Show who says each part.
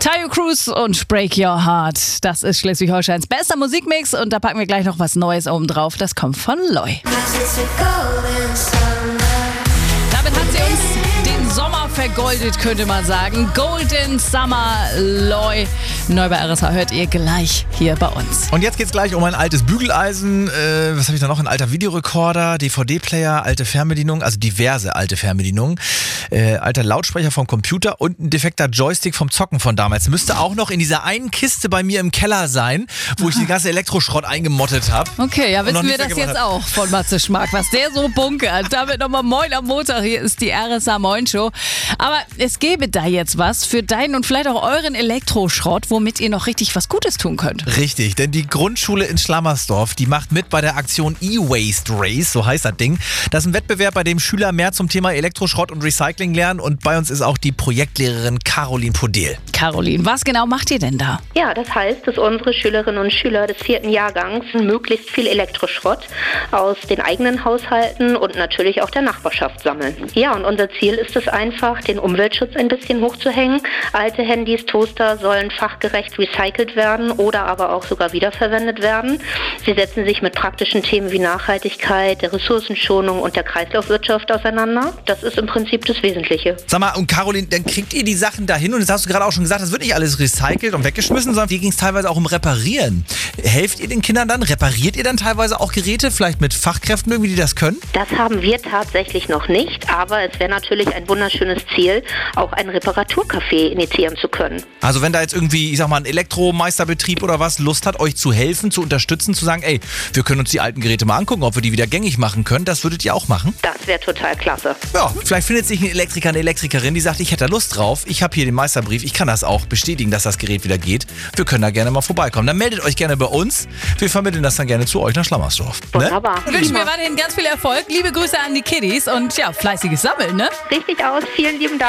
Speaker 1: Tayo Cruz und Break Your Heart. Das ist Schleswig-Holsteins bester Musikmix und da packen wir gleich noch was Neues oben drauf. Das kommt von Loi. Damit hat sie uns den Sommer vergoldet, könnte man sagen. Golden Summer Loi. Neu bei RSH hört ihr gleich hier bei uns.
Speaker 2: Und jetzt geht's gleich um ein altes Bügeleisen. Was habe ich da noch? Ein alter Videorekorder, DVD-Player, alte Fernbedienung, also diverse alte Fernbedienungen. Alter Lautsprecher vom Computer und ein defekter Joystick vom Zocken von damals. Müsste auch noch in dieser einen Kiste bei mir im Keller sein, wo ich den ganzen Elektroschrott eingemottet habe.
Speaker 1: Okay, ja, wissen wir das jetzt auch von Matze Schmack, was der so bunkert. Damit nochmal Moin am Montag. Hier ist die RSH Moin Show. Aber es gäbe da jetzt was für deinen und vielleicht auch euren Elektroschrott, womit ihr noch richtig was Gutes tun könnt.
Speaker 2: Richtig, denn die Grundschule in Schlammersdorf, die macht mit bei der Aktion E-Waste Race, so heißt das Ding. Das ist ein Wettbewerb, bei dem Schüler mehr zum Thema Elektroschrott und Recycling lernen und bei uns ist auch die Projektlehrerin Caroline Podel.
Speaker 1: Caroline, was genau macht ihr denn da?
Speaker 3: Ja, das heißt, dass unsere Schülerinnen und Schüler des 4. Jahrgangs möglichst viel Elektroschrott aus den eigenen Haushalten und natürlich auch der Nachbarschaft sammeln. Ja, und unser Ziel ist es einfach, den Umweltschutz ein bisschen hochzuhängen. Alte Handys, Toaster sollen fachgerecht recycelt werden oder aber auch sogar wiederverwendet werden. Sie setzen sich mit praktischen Themen wie Nachhaltigkeit, der Ressourcenschonung und der Kreislaufwirtschaft auseinander. Das ist im Prinzip das Wesentliche.
Speaker 2: Sag mal, und Caroline, dann kriegt ihr die Sachen dahin und das hast du gerade auch schon gesagt, das wird nicht alles recycelt und weggeschmissen, sondern hier ging es teilweise auch um Reparieren. Helft ihr den Kindern dann? Repariert ihr dann teilweise auch Geräte, vielleicht mit Fachkräften irgendwie, die das können?
Speaker 3: Das haben wir tatsächlich noch nicht, aber es wäre natürlich ein wunderschönes Ziel, auch ein Reparaturcafé initiieren zu können.
Speaker 2: Also wenn da jetzt irgendwie, ich sag mal, ein Elektromeisterbetrieb oder was Lust hat, euch zu helfen, zu unterstützen, zu sagen, ey, wir können uns die alten Geräte mal angucken, ob wir die wieder gängig machen können, das würdet ihr auch machen?
Speaker 3: Das wäre total klasse.
Speaker 2: Ja, vielleicht findet sich ein Elektriker, eine Elektrikerin, die sagt, ich hätte da Lust drauf, ich habe hier den Meisterbrief, ich kann das auch bestätigen, dass das Gerät wieder geht. Wir können da gerne mal vorbeikommen. Dann meldet euch gerne bei uns. Wir vermitteln das dann gerne zu euch nach Schlammersdorf.
Speaker 3: Wunderbar.
Speaker 1: Ne? Wünschen wir weiterhin ganz viel Erfolg. Liebe Grüße an die Kiddies und ja, fleißiges Sammeln, ne?
Speaker 3: Richtig aus. Vielen lieben Dank.